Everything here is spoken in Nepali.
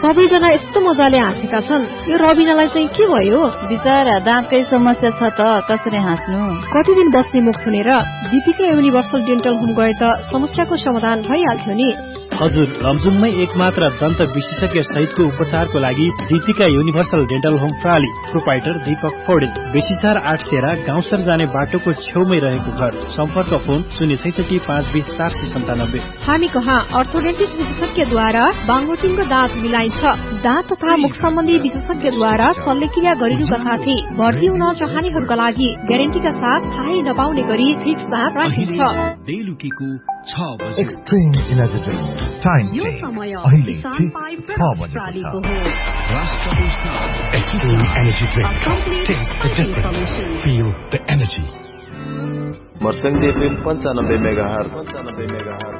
सबैजना यस्तो मजाले हाँसेका छन्, यो रबिनालाई चाहिँ के भयो? बिचारा दाँतकै समस्या छ त, कसरी हाँस्नु? कति दिन बस्ने मुख सुनेर दीपिका युनिभर्सल डेन्टल होम गए त समस्याको समाधान भइहाल्थ्यो नि। हजुर, लमजुङमै एकमात्र दन्त विशेषज्ञ सहितको उपचारको लागि Deepika universal dental home प्राली। Proprietor Deepak Paudel, बेसीसार 8 सेरा, गाउँसर जाने बाटोको छेउमै रहेको घर। सम्पर्क फोन 066 520 497। हामी कहाँ अर्थोडेन्टिस्ट विशेषज्ञद्वारा बाङोटिङ र दाँत मिलाइन्छ। दाँत तथा मुख सम्बन्धी विशेषज्ञद्वारा शल्यक्रिया गरिनुका साथै भर्ती हुन चाहनेहरूका लागि ग्यारेन्टीका साथ थाहै नपाउने गरी फिक्स दाँत राखिन्छ। एक्सट्रीम इनर्जी ड्रिंक टाइम अहिले 6 बजेको छ। Extreme energy drink, test the difference, feel the energy. मर्संग FM 95 megahertz.